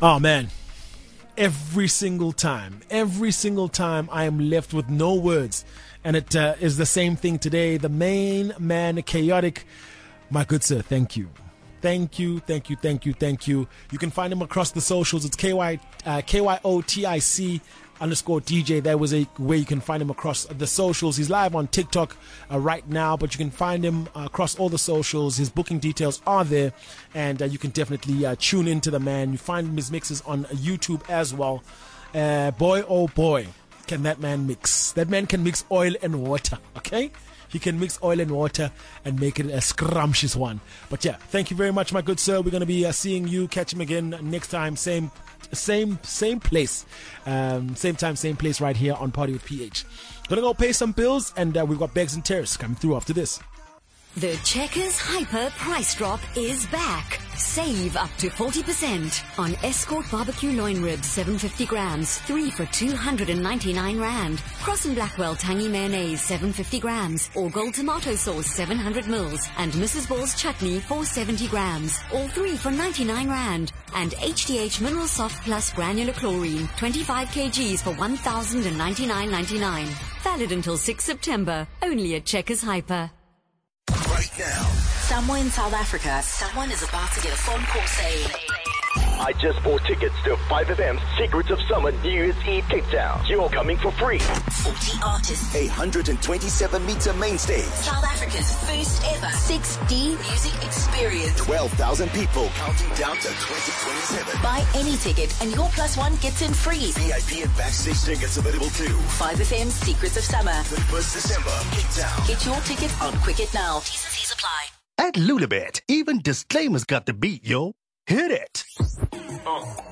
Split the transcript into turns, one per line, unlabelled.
Oh man, every single time I am left with no words, and it is the same thing today. The main man, Chaotic, my good sir, thank you. Thank you. You can find him across the socials. It's KYOTIC _DJ. That was a way you can find him across the socials. He's live on TikTok right now, but you can find him across all the socials. His booking details are there, and you can definitely tune into the man. You find his mixes on YouTube as well. Boy, oh boy, can that man mix. That man can mix oil and water, okay? He can mix oil and water and make it a scrumptious one. But yeah, thank you very much, my good sir. We're going to be seeing you. Catch him again next time. Same place. Same time, same place right here on Party with PH. Gonna go pay some bills, and we've got Bags and Terrace coming through after this.
The Checkers Hyper price drop is back. Save up to 40% on Escort barbecue loin ribs, 750 grams, 3 for 299 rand. Cross and Blackwell tangy mayonnaise, 750 grams. Or Gold tomato sauce, 700 mils. And Mrs. Ball's chutney, 470 grams. All 3 for 99 rand. And HDH Mineral Soft Plus granular chlorine, 25 kgs for 1,099.99. Valid until 6 September. Only at Checkers Hyper.
Right now,
somewhere in South Africa, someone is about to get a phone call saying,
I just bought tickets to 5FM's Secrets of Summer New Year's Eve Cape Town. You're coming for free.
40 artists.
127-meter main stage.
South Africa's first ever 6D music experience.
12,000 people counting down to 2027.
Buy any ticket and your plus one gets in free.
VIP and backstage tickets available too.
5FM's Secrets of Summer.
31st December, Cape Town.
Get your ticket on Quicket now. T&Cs apply.
At Lulabet, even disclaimers got the beat, yo. Hit it.